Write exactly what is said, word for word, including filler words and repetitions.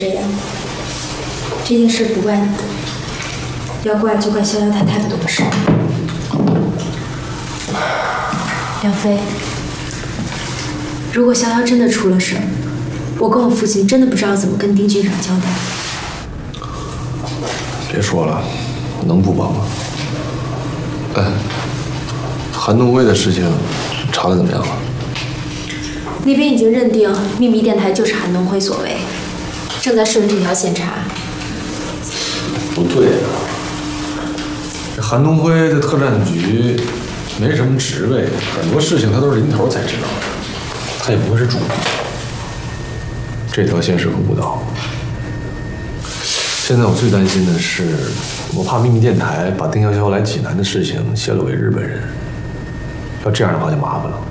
这样，这件事不怪你，要怪就怪逍遥太太不懂事。梁飞，如果逍遥真的出了事，我跟我父亲真的不知道怎么跟丁局长交代。 别说了，能不帮吗？哎，韩东辉的事情查的怎么样了？ 那边已经认定秘密电台就是韩东辉所为，正在顺着这条线查。 不对呀、啊，这韩东辉在特战局没什么职位，很多事情他都是临头才知道的，他也不会是主谋。这条线是个误导。现在我最担心的是，我怕秘密电台把丁潇潇来济南的事情泄露给日本人，要这样的话就麻烦了。